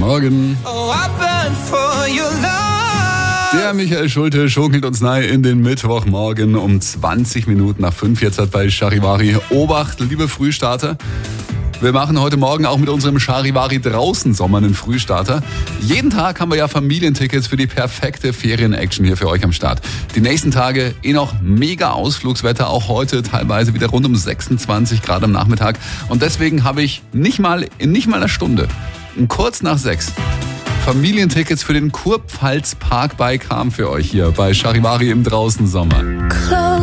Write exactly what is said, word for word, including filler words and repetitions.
Morgen. Der Michael Schulte schunkelt uns nahe in den Mittwochmorgen um zwanzig Minuten nach fünf. Jetzt hat bei Charivari Obacht, liebe Frühstarter. Wir machen heute Morgen auch mit unserem Charivari draußen Sommer einen Frühstarter. Jeden Tag haben wir ja Familientickets für die perfekte Ferien-Action hier für euch am Start. Die nächsten Tage eh noch mega Ausflugswetter, auch heute teilweise wieder rund um sechsundzwanzig Grad am Nachmittag. Und deswegen habe ich nicht mal in nicht mal einer Stunde, kurz nach sechs, Familientickets für den Kurpfalz Park bei Cham für euch hier bei Charivari im draußen Sommer.